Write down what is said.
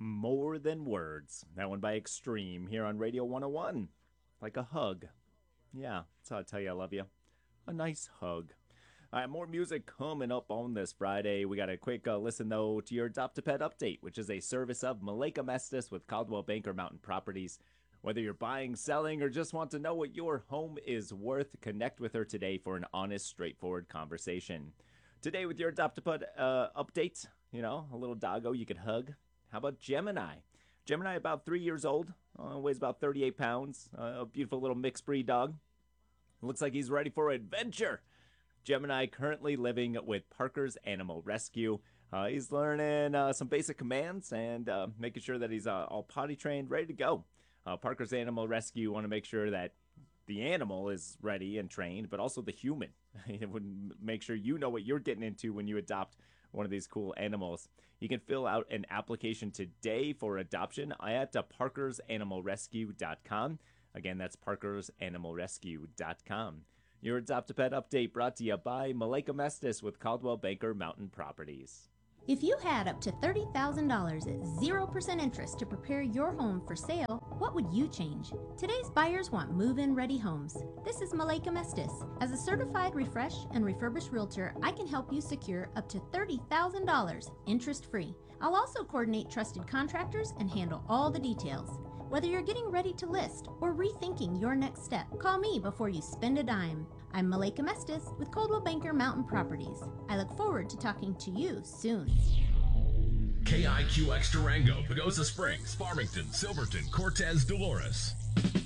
More Than Words. That one by Extreme here on Radio 101. Like a hug. Yeah, that's how I tell you I love you. A nice hug. All right, more music coming up on this Friday. We got a quick listen, though, to your Adopt a Pet update, which is a service of Malika Mestis with Caldwell Banker Mountain Properties. Whether you're buying, selling, or just want to know what your home is worth, connect with her today for an honest, straightforward conversation. Today with your Adopt a Pet update, a little doggo you could hug. How about Gemini? Gemini, about 3 years old, weighs about 38 pounds, a beautiful little mixed breed dog. Looks like he's ready for adventure. Gemini currently living with Parker's Animal Rescue. He's learning some basic commands and making sure that he's all potty trained, ready to go. Parker's Animal Rescue want to make sure that the animal is ready and trained, but also the human. It would make sure you know what you're getting into when you adopt one of these cool animals. You can fill out an application today for adoption at parkersanimalrescue.com. Again, that's parkersanimalrescue.com. Your Adopt a Pet update brought to you by Malika Mestis with Caldwell Banker Mountain Properties. If you had up to $30,000 at 0% interest to prepare your home for sale, what would you change? Today's buyers want move-in ready homes. This is Malika Mestis. As a certified refresh and refurbished realtor, I can help you secure up to $30,000 interest-free. I'll also coordinate trusted contractors and handle all the details. Whether you're getting ready to list or rethinking your next step, call me before you spend a dime. I'm Malika Mestis with Coldwell Banker Mountain Properties. I look forward to talking to you soon. KIQX Durango, Pagosa Springs, Farmington, Silverton, Cortez, Dolores.